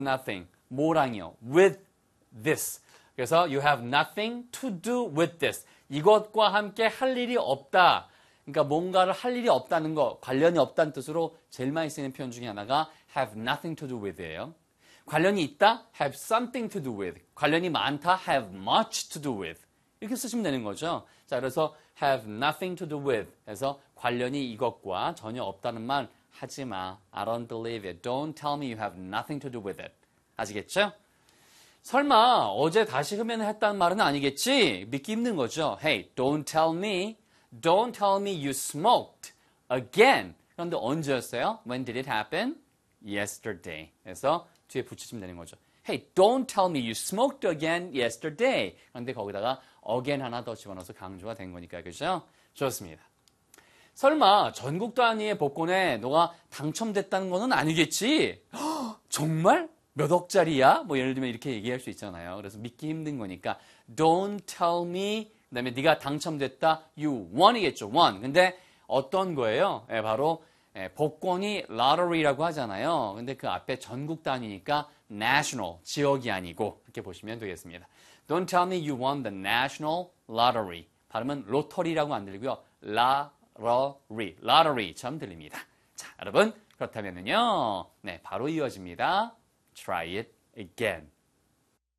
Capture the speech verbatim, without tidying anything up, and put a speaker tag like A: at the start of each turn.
A: nothing. 뭐랑요? with this. 그래서 you have nothing to do with this. 이것과 함께 할 일이 없다. 그러니까 뭔가를 할 일이 없다는 거, 관련이 없다는 뜻으로 제일 많이 쓰이는 표현 중에 하나가 have nothing to do with예요. 관련이 있다? have something to do with. 관련이 많다? have much to do with. 이렇게 쓰시면 되는 거죠. 자, 그래서 have nothing to do with 해서 관련이 이것과 전혀 없다는 말 하지 마. I don't believe it. Don't tell me you have nothing to do with it. 아시겠죠? 설마 어제 다시 흡연을 했다는 말은 아니겠지? 믿기 힘든 거죠. Hey, don't tell me, don't tell me you smoked again. 그런데 언제였어요? When did it happen? Yesterday. 그래서 뒤에 붙이시면 되는 거죠. Hey, don't tell me you smoked again yesterday. 그런데 거기다가 again 하나 더 집어넣어서 강조가 된 거니까, 그죠? 좋습니다. 설마 전국 단위의 복권에 너가 당첨됐다는 거는 아니겠지? 허, 정말? 몇 억짜리야? 뭐 예를 들면 이렇게 얘기할 수 있잖아요. 그래서 믿기 힘든 거니까 don't tell me 그다음에 네가 당첨됐다 you won이겠죠. won. 근데 어떤 거예요? 예, 바로 예, 복권이 lottery라고 하잖아요. 근데 그 앞에 전국 단위니까 national 지역이 아니고 이렇게 보시면 되겠습니다. Don't tell me you won the national lottery. 발음은 로터리라고 안 들리고요. lottery, lottery처럼 들립니다. 자, 여러분 그렇다면은요. 네, 바로 이어집니다. Try it again.